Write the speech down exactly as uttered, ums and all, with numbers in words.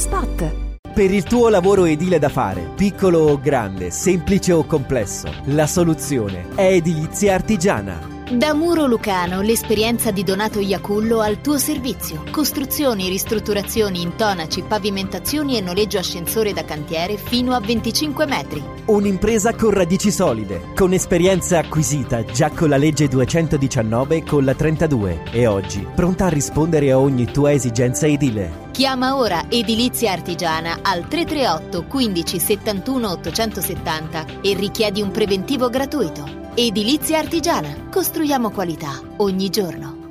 spot. Per il tuo lavoro edile da fare, piccolo o grande, semplice o complesso, la soluzione è Edilizia Artigiana. Da Muro Lucano l'esperienza di Donato Iacullo al tuo servizio. Costruzioni, ristrutturazioni, intonaci, pavimentazioni e noleggio ascensore da cantiere fino a venticinque metri. Un'impresa con radici solide, con esperienza acquisita già con la legge duecentodiciannove e con la trentadue e oggi pronta a rispondere a ogni tua esigenza edile. Chiama ora Edilizia Artigiana al tre tre otto quindici settantuno ottocentosettanta e richiedi un preventivo gratuito. Edilizia Artigiana. Costruiamo qualità ogni giorno.